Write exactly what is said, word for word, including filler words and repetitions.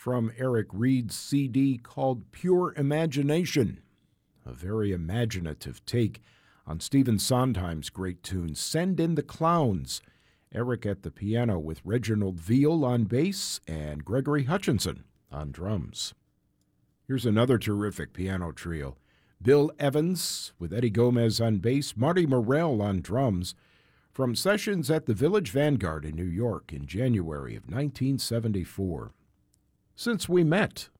from Eric Reed's C D called Pure Imagination, a very imaginative take on Stephen Sondheim's great tune Send in the Clowns. Eric at the piano with Reginald Veal on bass and Gregory Hutchinson on drums. Here's another terrific piano trio. Bill Evans with Eddie Gomez on bass, Marty Morell on drums, from sessions at the Village Vanguard in New York in January of nineteen seventy-four. Since We Met,